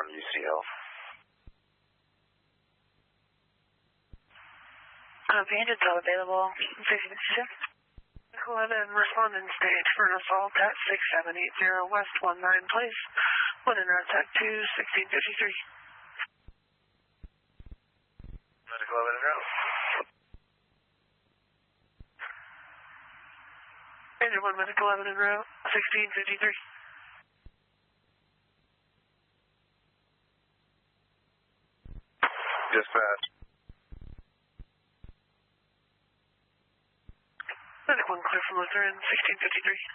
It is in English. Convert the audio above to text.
from UCL. Bandits all available. 11, responding stage for an assault at 6780 West 19, please. One in route tech to 1653. Medical 11 en route. Ranger 1, Medical 11 en route, 1653. Dispatch. Medical 1 clear from Lutheran, 1653.